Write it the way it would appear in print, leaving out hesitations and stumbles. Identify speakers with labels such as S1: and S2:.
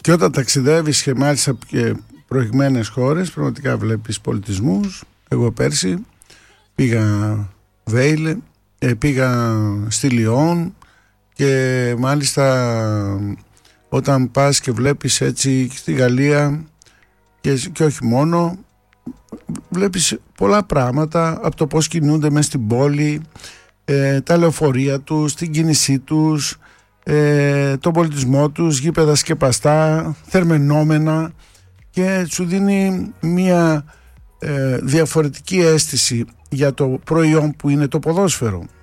S1: Και όταν ταξιδεύεις και μάλιστα και προηγμένες χώρες, πραγματικά βλέπεις πολιτισμούς. Εγώ πέρσι πήγα Βέιλε, πήγα στη Λιόν, και μάλιστα όταν πας και βλέπεις έτσι στη Γαλλία και όχι μόνο, βλέπεις πολλά πράγματα από το πώς κινούνται μέσα στην πόλη, τα λεωφορεία τους, την κίνησή τους, τον πολιτισμό τους, γήπεδα σκεπαστά, θερμαινόμενα, και σου δίνει μια διαφορετική αίσθηση για το προϊόν που είναι το ποδόσφαιρο.